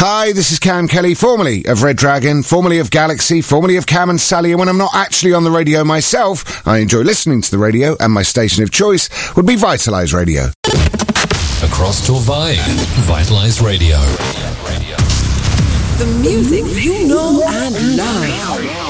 Hi, this is Cam Kelly, formerly of Red Dragon, formerly of Galaxy, formerly of Cam and Sally, and when I'm not actually on the radio myself, I enjoy listening to the radio, and my station of choice would be Vitalise Radio. Across Torvine, Vitalise Radio. The music you know and love.